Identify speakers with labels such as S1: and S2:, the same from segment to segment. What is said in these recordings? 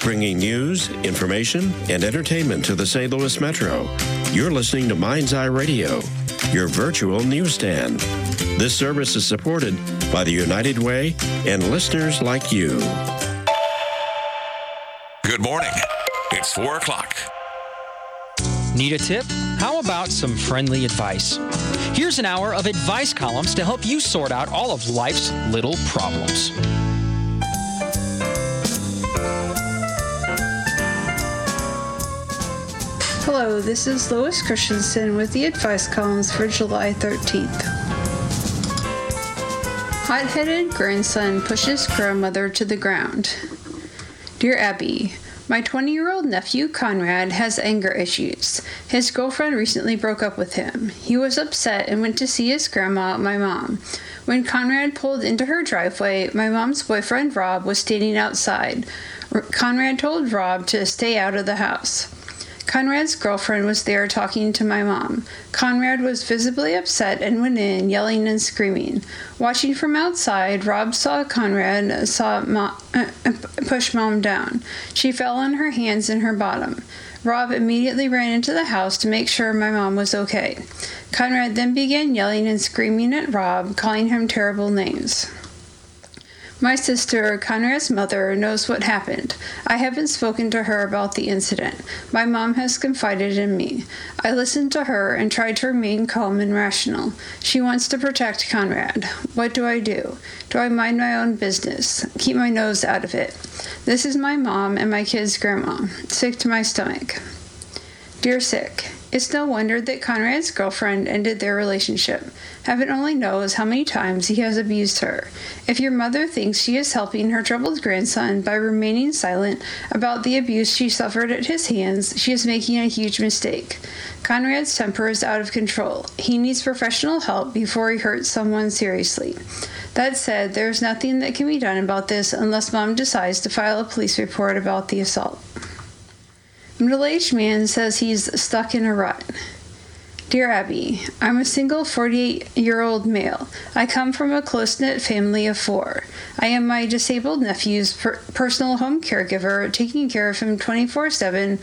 S1: bringing news, information, and entertainment to the St. Louis Metro. You're listening to Mind's Eye Radio, your virtual newsstand. This service is supported by the United Way and listeners like you.
S2: Good morning. It's 4 o'clock.
S3: Need a tip? How about some friendly advice? Here's an hour of advice columns to help you sort out all of life's little problems.
S4: Hello, this is Lois Christensen with the advice columns for July 13th. Hot-headed grandson pushes grandmother to the ground. Dear Abby, my 20-year-old nephew Conrad has anger issues. His girlfriend recently broke up with him. He was upset and went to see his grandma, my mom. When Conrad pulled into her driveway, my mom's boyfriend Rob was standing outside. Conrad told Rob to stay out of the house. Conrad's girlfriend was there talking to my mom. Conrad was visibly upset and went in, yelling and screaming. Watching from outside, Rob saw Conrad push Mom down. She fell on her hands and her bottom. Rob immediately ran into the house to make sure my mom was okay. Conrad then began yelling and screaming at Rob, calling him terrible names. My sister, Conrad's mother, knows what happened. I haven't spoken to her about the incident. My mom has confided in me. I listened to her and tried to remain calm and rational. She wants to protect Conrad. What do? Do I mind my own business? Keep my nose out of it. This is my mom and my kid's grandma. Sick to my stomach. Dear Sick, it's no wonder that Conrad's girlfriend ended their relationship. Heaven only knows how many times he has abused her. If your mother thinks she is helping her troubled grandson by remaining silent about the abuse she suffered at his hands, she is making a huge mistake. Conrad's temper is out of control. He needs professional help before he hurts someone seriously. That said, there is nothing that can be done about this unless Mom decides to file a police report about the assault. Middle-aged man says he's stuck in a rut. Dear Abby, I'm a single 48-year-old male. I come from a close-knit family of 4. I am my disabled nephew's personal home caregiver, taking care of him 24/7,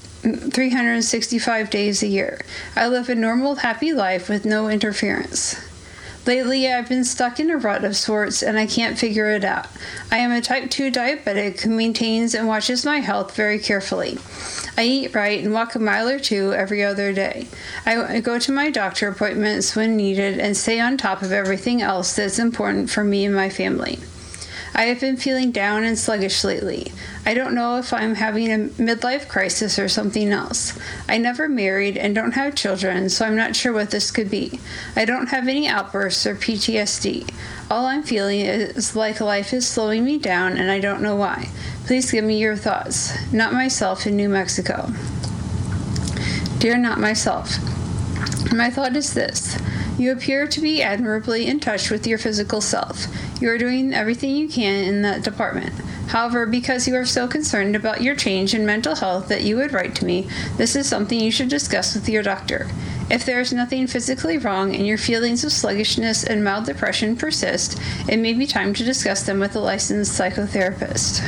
S4: 365 days a year. I live a normal, happy life with no interference. Lately, I've been stuck in a rut of sorts, and I can't figure it out. I am a type 2 diabetic who maintains and watches my health very carefully. I eat right and walk a mile or 2 every other day. I go to my doctor appointments when needed and stay on top of everything else that's important for me and my family. I have been feeling down and sluggish lately. I don't know if I'm having a midlife crisis or something else. I never married and don't have children, so I'm not sure what this could be. I don't have any outbursts or PTSD. All I'm feeling is like life is slowing me down, and I don't know why. Please give me your thoughts. Not Myself in New Mexico. Dear Not Myself, my thought is this. You appear to be admirably in touch with your physical self. You are doing everything you can in that department. However, because you are so concerned about your change in mental health that you would write to me, this is something you should discuss with your doctor. If there is nothing physically wrong and your feelings of sluggishness and mild depression persist, it may be time to discuss them with a licensed psychotherapist.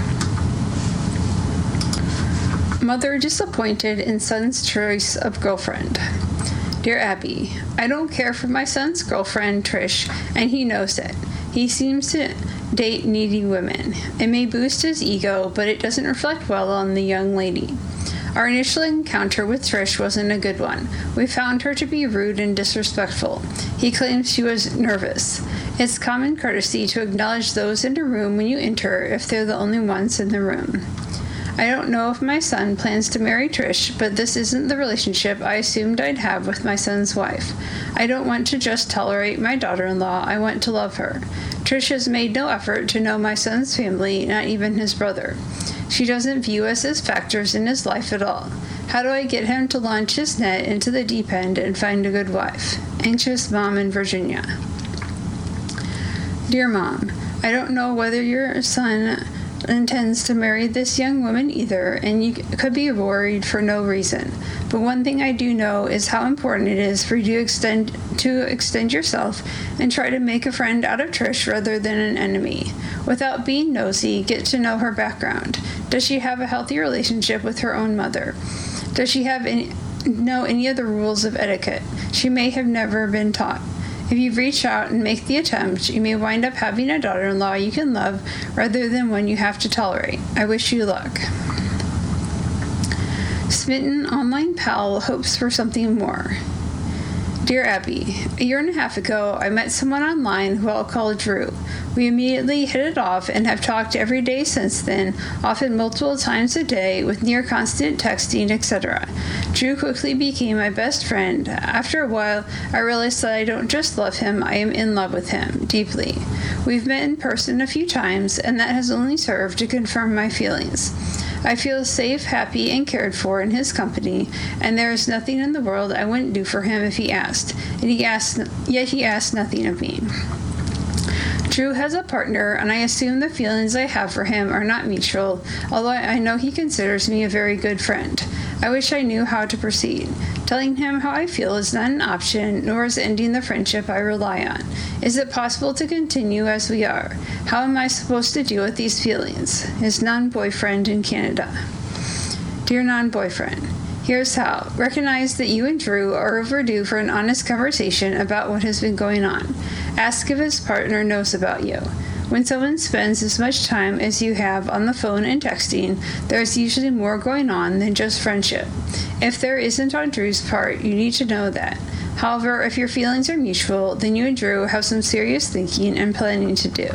S4: Mother disappointed in son's choice of girlfriend. Dear Abby, I don't care for my son's girlfriend, Trish, and he knows it. He seems to date needy women. It may boost his ego, but it doesn't reflect well on the young lady. Our initial encounter with Trish wasn't a good one. We found her to be rude and disrespectful. He claims she was nervous. It's common courtesy to acknowledge those in a room when you enter if they're the only ones in the room. I don't know if my son plans to marry Trish, but this isn't the relationship I assumed I'd have with my son's wife. I don't want to just tolerate my daughter-in-law, I want to love her. Trish has made no effort to know my son's family, not even his brother. She doesn't view us as factors in his life at all. How do I get him to launch his net into the deep end and find a good wife? Anxious Mom in Virginia. Dear Mom, I don't know whether your son intends to marry this young woman either, and you could be worried for no reason. But one thing I do know is how important it is for you to extend yourself and try to make a friend out of Trish rather than an enemy. Without being nosy, get to know her background. Does she have a healthy relationship with her own mother? Does she know any of the rules of etiquette? She may have never been taught. If you reach out and make the attempt, you may wind up having a daughter-in-law you can love rather than one you have to tolerate. I wish you luck. Smitten online pal hopes for something more. Dear Abby, a year and a half ago, I met someone online who I'll call Drew. We immediately hit it off and have talked every day since then, often multiple times a day, with near constant texting, etc. Drew quickly became my best friend. After a while, I realized that I don't just love him, I am in love with him, deeply. We've met in person a few times, and that has only served to confirm my feelings. I feel safe, happy, and cared for in his company, and there is nothing in the world I wouldn't do for him if he asked, yet he asked nothing of me. Drew has a partner, and I assume the feelings I have for him are not mutual, although I know he considers me a very good friend. I wish I knew how to proceed. Telling him how I feel is not an option, nor is ending the friendship I rely on. Is it possible to continue as we are? How am I supposed to deal with these feelings? His non-boyfriend in Canada. Dear non-boyfriend, here's how. Recognize that you and Drew are overdue for an honest conversation about what has been going on. Ask if his partner knows about you. When someone spends as much time as you have on the phone and texting, there's usually more going on than just friendship. If there isn't on Drew's part, you need to know that. However, if your feelings are mutual, then you and Drew have some serious thinking and planning to do.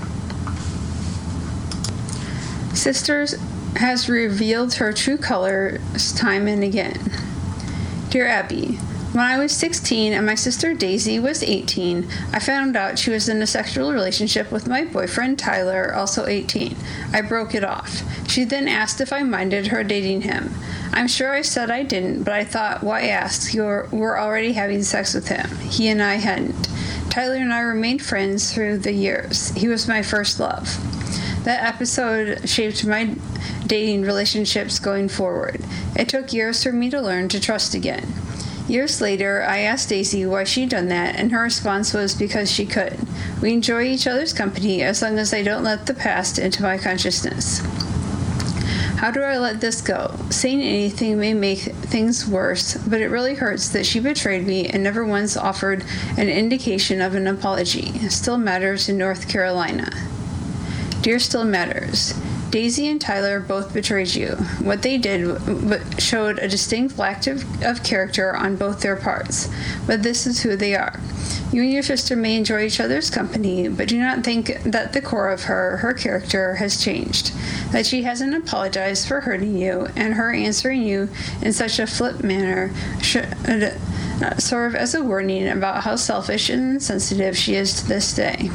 S4: Sisters has revealed her true colors time and again. Dear Abby, when I was 16 and my sister Daisy was 18, I found out she was in a sexual relationship with my boyfriend Tyler, also 18. I broke it off. She then asked if I minded her dating him. I'm sure I said I didn't, but I thought, why ask? We're already having sex with him. He and I hadn't. Tyler and I remained friends through the years. He was my first love. That episode shaped my dating relationships going forward. It took years for me to learn to trust again. Years later, I asked Daisy why she'd done that, and her response was because she could. We enjoy each other's company as long as I don't let the past into my consciousness. How do I let this go? Saying anything may make things worse, but it really hurts that she betrayed me and never once offered an indication of an apology. Still Matters in North Carolina. Dear Still Matters, Daisy and Tyler both betrayed you. What they did showed a distinct lack of character on both their parts, but this is who they are. You and your sister may enjoy each other's company, but do not think that the core of her character, has changed, that she hasn't apologized for hurting you, and her answering you in such a flip manner should serve as a warning about how selfish and insensitive she is to this day.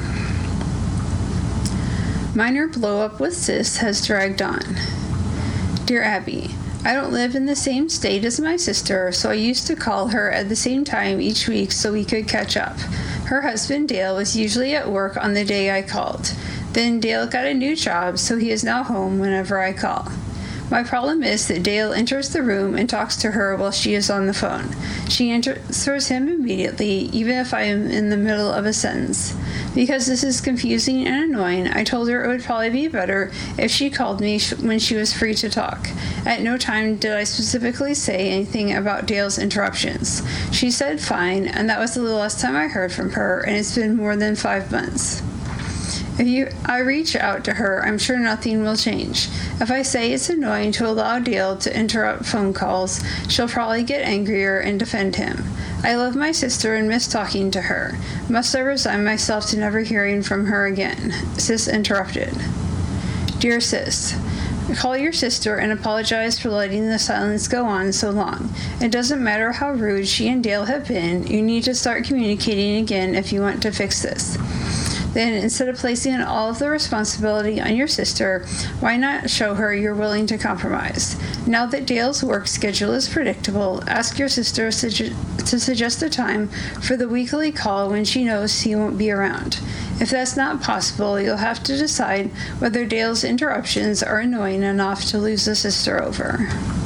S4: Minor blow-up with Sis has dragged on. Dear Abby, I don't live in the same state as my sister, so I used to call her at the same time each week so we could catch up. Her husband, Dale, was usually at work on the day I called. Then Dale got a new job, so he is now home whenever I call. My problem is that Dale enters the room and talks to her while she is on the phone. She answers him immediately, even if I am in the middle of a sentence. Because this is confusing and annoying, I told her it would probably be better if she called me when she was free to talk. At no time did I specifically say anything about Dale's interruptions. She said fine, and that was the last time I heard from her, and it's been more than 5 months. If I reach out to her, I'm sure nothing will change. If I say it's annoying to allow Dale to interrupt phone calls, she'll probably get angrier and defend him. I love my sister and miss talking to her. Must I resign myself to never hearing from her again? Sis interrupted. Dear Sis, call your sister and apologize for letting the silence go on so long. It doesn't matter how rude she and Dale have been. You need to start communicating again if you want to fix this. Then, instead of placing all of the responsibility on your sister, why not show her you're willing to compromise? Now that Dale's work schedule is predictable, ask your sister to suggest a time for the weekly call when she knows he won't be around. If that's not possible, you'll have to decide whether Dale's interruptions are annoying enough to lose a sister over.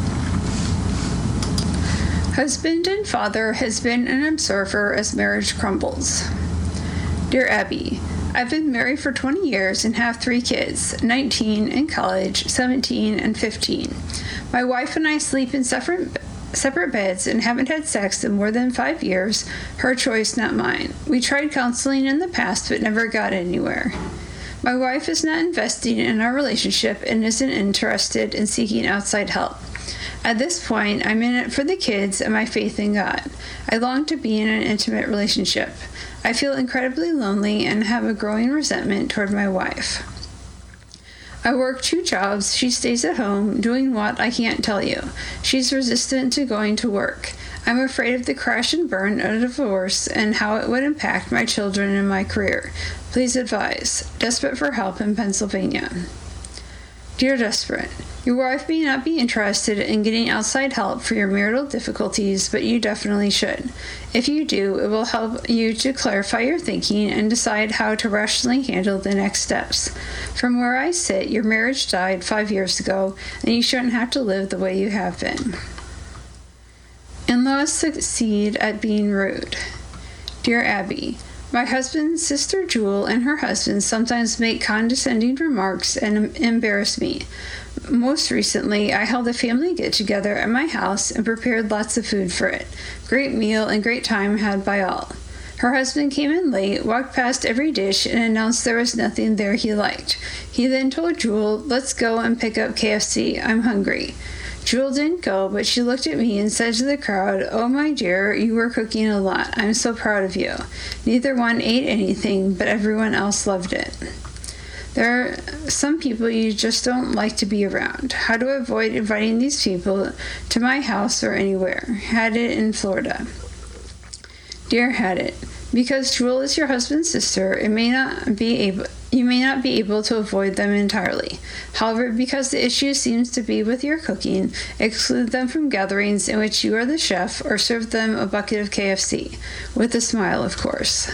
S4: Husband and father has been an observer as marriage crumbles. Dear Abby, I've been married for 20 years and have 3 kids, 19 in college, 17 and 15. My wife and I sleep in separate beds and haven't had sex in more than 5 years, her choice, not mine. We tried counseling in the past but never got anywhere. My wife is not investing in our relationship and isn't interested in seeking outside help. At this point, I'm in it for the kids and my faith in God. I long to be in an intimate relationship. I feel incredibly lonely and have a growing resentment toward my wife. I work 2 jobs. She stays at home, doing what I can't tell you. She's resistant to going to work. I'm afraid of the crash and burn of a divorce and how it would impact my children and my career. Please advise. Desperate for help in Pennsylvania. Dear Desperate, your wife may not be interested in getting outside help for your marital difficulties, but you definitely should. If you do, it will help you to clarify your thinking and decide how to rationally handle the next steps. From where I sit, your marriage died 5 years ago, and you shouldn't have to live the way you have been. In-laws succeed at being rude. Dear Abby, my husband's sister Jewel and her husband sometimes make condescending remarks and embarrass me. Most recently, I held a family get-together at my house and prepared lots of food for it. Great meal and great time had by all. Her husband came in late, walked past every dish, and announced there was nothing there he liked. He then told Jewel, "Let's go and pick up KFC. I'm hungry." Jewel didn't go, but she looked at me and said to the crowd, "Oh, my dear, you were cooking a lot. I'm so proud of you." Neither one ate anything, but everyone else loved it. There are some people you just don't like to be around. How to avoid inviting these people to my house or anywhere? Hadit in Florida. Dear Hadit, because Jewel is your husband's sister, you may not be able to avoid them entirely. However, because the issue seems to be with your cooking, exclude them from gatherings in which you are the chef, or serve them a bucket of KFC, with a smile, of course.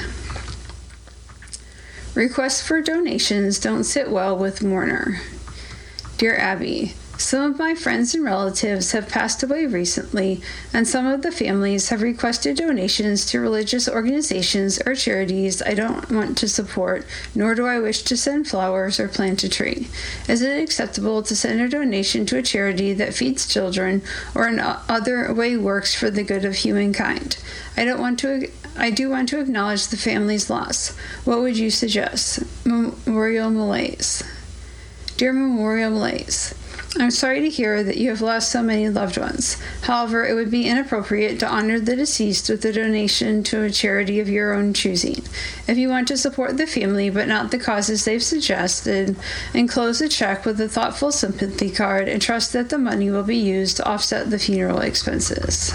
S4: Requests for donations don't sit well with mourner. Dear Abby, some of my friends and relatives have passed away recently, and some of the families have requested donations to religious organizations or charities I don't want to support, nor do I wish to send flowers or plant a tree. Is it acceptable to send a donation to a charity that feeds children or in other way works for the good of humankind? I do want to acknowledge the family's loss. What would you suggest? Memorial Malaise. Dear Memorial Malaise, I'm sorry to hear that you have lost so many loved ones. However, it would be inappropriate to honor the deceased with a donation to a charity of your own choosing. If you want to support the family but not the causes they've suggested, enclose a check with a thoughtful sympathy card and trust that the money will be used to offset the funeral expenses.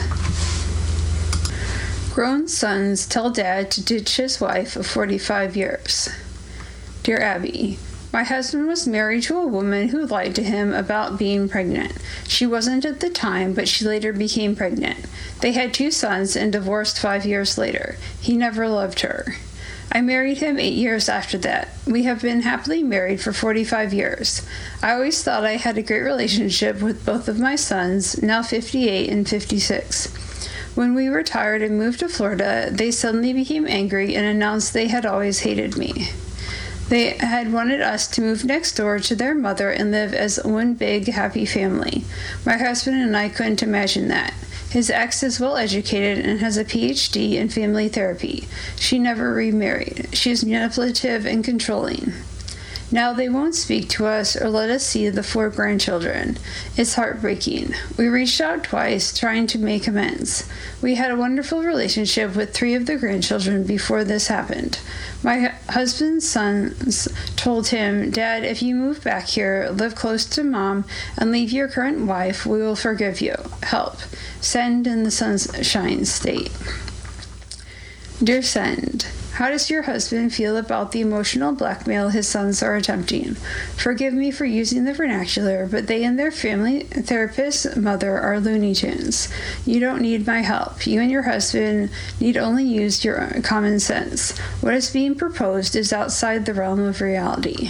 S4: Grown sons tell dad to ditch his wife of 45 years. Dear Abby, my husband was married to a woman who lied to him about being pregnant. She wasn't at the time, but she later became pregnant. They had 2 sons and divorced 5 years later. He never loved her. I married him 8 years after that. We have been happily married for 45 years. I always thought I had a great relationship with both of my sons, now 58 and 56. When we retired and moved to Florida, they suddenly became angry and announced they had always hated me. They had wanted us to move next door to their mother and live as one big, happy family. My husband and I couldn't imagine that. His ex is well educated and has a PhD in family therapy. She never remarried. She is manipulative and controlling. Now they won't speak to us or let us see the 4 grandchildren. It's heartbreaking. We reached out twice, trying to make amends. We had a wonderful relationship with 3 of the grandchildren before this happened. My husband's sons told him, "Dad, if you move back here, live close to Mom, and leave your current wife, we will forgive you. Help. Send in the Sunshine State." Dear Send, How does your husband feel about the emotional blackmail his sons are attempting? Forgive me for using the vernacular, but they and their family therapist mother are Looney Tunes. You don't need my help. You and your husband need only use your common sense. What is being proposed is outside the realm of reality.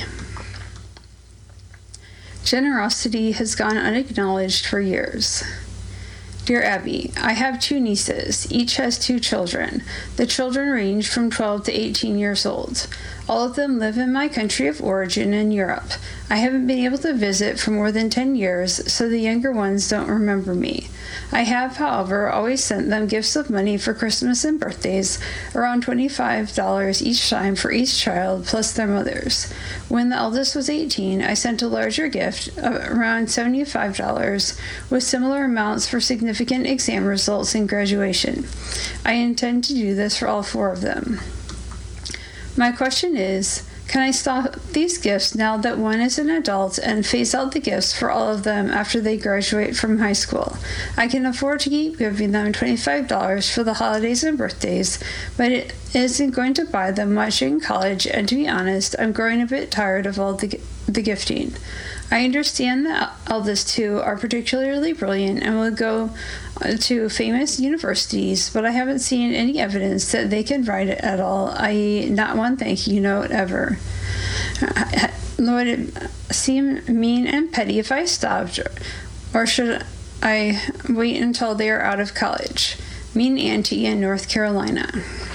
S4: Generosity has gone unacknowledged for years. Dear Abby, I have 2 nieces. Each has 2 children. The children range from 12 to 18 years old. All of them live in my country of origin in Europe. I haven't been able to visit for more than 10 years, so the younger ones don't remember me. I have, however, always sent them gifts of money for Christmas and birthdays, around $25 each time for each child, plus their mothers. When the eldest was 18, I sent a larger gift, around $75, with similar amounts for significant exam results and graduation. I intend to do this for all 4 of them. My question is, can I stop these gifts now that one is an adult and phase out the gifts for all of them after they graduate from high school? I can afford to keep giving them $25 for the holidays and birthdays, but it isn't going to buy them much in college, and to be honest, I'm growing a bit tired of all the gifting. I understand the eldest 2 are particularly brilliant and will go to famous universities, but I haven't seen any evidence that they can write it at all, i.e. not one thank you note ever. Would it seem mean and petty if I stopped, or should I wait until they are out of college? Mean Auntie in North Carolina.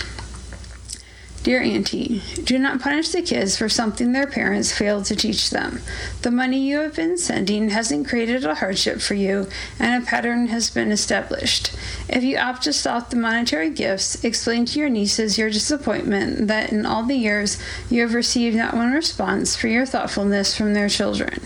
S4: Dear Auntie, do not punish the kids for something their parents failed to teach them. The money you have been sending hasn't created a hardship for you, and a pattern has been established. If you opt to stop the monetary gifts, explain to your nieces your disappointment that in all the years you have received not one response for your thoughtfulness from their children.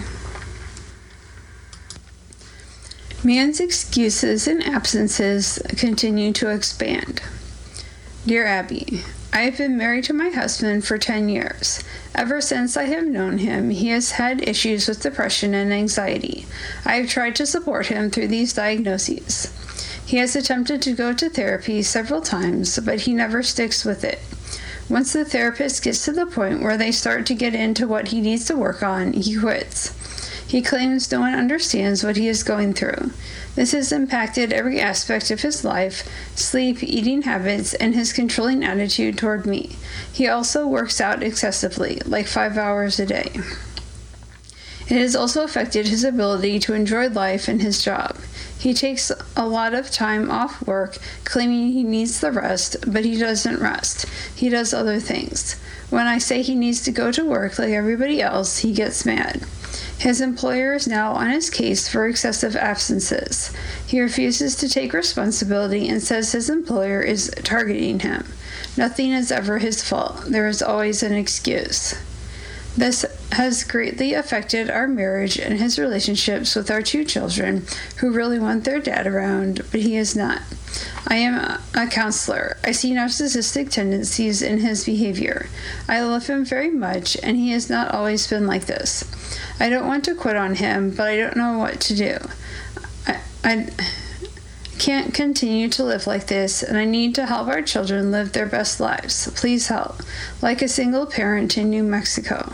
S4: Man's excuses and absences continue to expand. Dear Abby, I have been married to my husband for 10 years. Ever since I have known him, he has had issues with depression and anxiety. I have tried to support him through these diagnoses. He has attempted to go to therapy several times, but he never sticks with it. Once the therapist gets to the point where they start to get into what he needs to work on, he quits. He claims no one understands what he is going through. This has impacted every aspect of his life, sleep, eating habits, and his controlling attitude toward me. He also works out excessively, like 5 hours a day. It has also affected his ability to enjoy life and his job. He takes a lot of time off work, claiming he needs the rest, but he doesn't rest. He does other things. When I say he needs to go to work like everybody else, he gets mad. His employer is now on his case for excessive absences. He refuses to take responsibility and says his employer is targeting him. Nothing is ever his fault. There is always an excuse. This has greatly affected our marriage and his relationships with our 2 children, who really want their dad around, but he is not. I am a counselor. I see narcissistic tendencies in his behavior. I love him very much, and he has not always been like this. I don't want to quit on him, but I don't know what to do. I can't continue to live like this, and I need to help our children live their best lives. Please help. Like a single parent in New Mexico.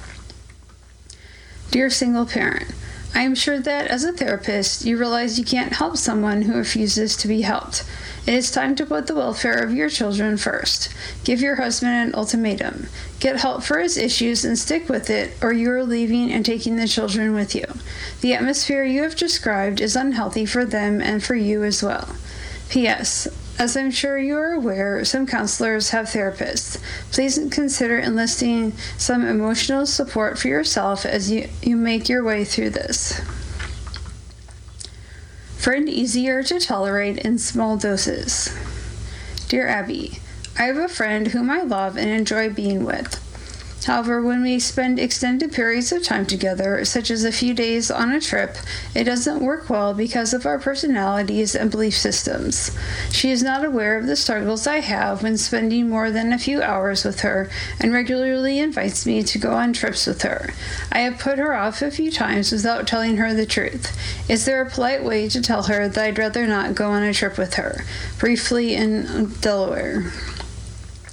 S4: Dear single parent, I am sure that as a therapist, you realize you can't help someone who refuses to be helped. It is time to put the welfare of your children first. Give your husband an ultimatum. Get help for his issues and stick with it, or you are leaving and taking the children with you. The atmosphere you have described is unhealthy for them and for you as well. P.S. As I'm sure you are aware, some counselors have therapists. Please consider enlisting some emotional support for yourself as you make your way through this. Friend easier to tolerate in small doses. Dear Abby, I have a friend whom I love and enjoy being with. However, when we spend extended periods of time together, such as a few days on a trip, it doesn't work well because of our personalities and belief systems. She is not aware of the struggles I have when spending more than a few hours with her and regularly invites me to go on trips with her. I have put her off a few times without telling her the truth. Is there a polite way to tell her that I'd rather not go on a trip with her? Briefly in Delaware.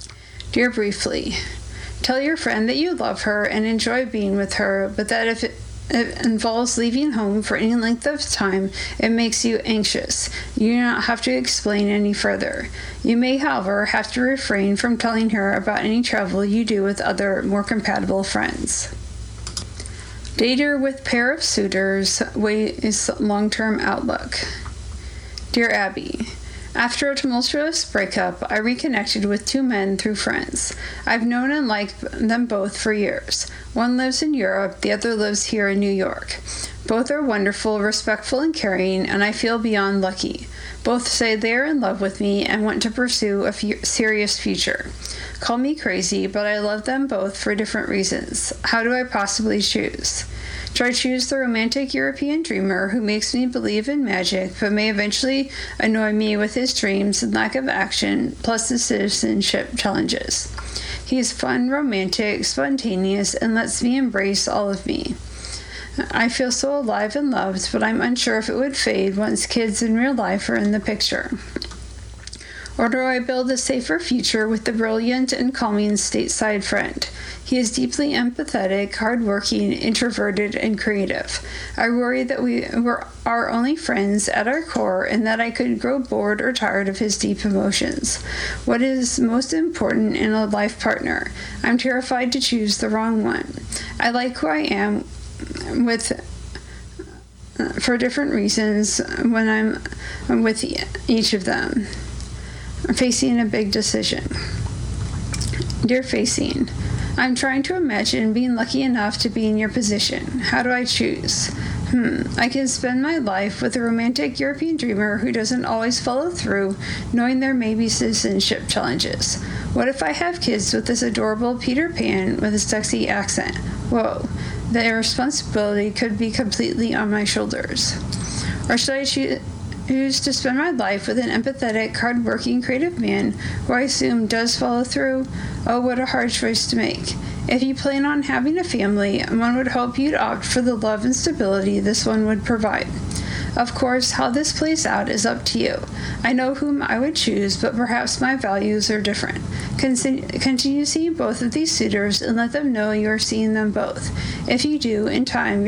S4: Dear Briefly, tell your friend that you love her and enjoy being with her, but that if it involves leaving home for any length of time, it makes you anxious. You do not have to explain any further. You may, however, have to refrain from telling her about any travel you do with other, more compatible friends. Dater with pair of suitors weighs long-term outlook. Dear Abby, after a tumultuous breakup, I reconnected with two men through friends. I've known and liked them both for years. One lives in Europe, the other lives here in New York. Both are wonderful, respectful, and caring, and I feel beyond lucky. Both say they are in love with me and want to pursue a serious future. Call me crazy, but I love them both for different reasons. How do I possibly choose? Do I choose the romantic European dreamer who makes me believe in magic but may eventually annoy me with his dreams and lack of action, plus the citizenship challenges? He is fun, romantic, spontaneous, and lets me embrace all of me. I feel so alive and loved, but I'm unsure if it would fade once kids in real life are in the picture. Or do I build a safer future with the brilliant and calming stateside friend? He is deeply empathetic, hardworking, introverted, and creative. I worry that we are only friends at our core and that I could grow bored or tired of his deep emotions. What is most important in a life partner? I'm terrified to choose the wrong one. I like who I am for different reasons when I'm with each of them. Facing a big decision. Dear Facing, I'm trying to imagine being lucky enough to be in your position. How do I choose? I can spend my life with a romantic European dreamer who doesn't always follow through, knowing there may be citizenship challenges. What if I have kids with this adorable Peter Pan with a sexy accent? Whoa, the responsibility could be completely on my shoulders. Or should I choose to spend my life with an empathetic, hard-working, creative man who I assume does follow through? Oh, what a hard choice to make. If you plan on having a family, one would hope you'd opt for the love and stability this one would provide. Of course, how this plays out is up to you. I know whom I would choose, but perhaps my values are different. Continue seeing both of these suitors and let them know you are seeing them both. If you do, in time,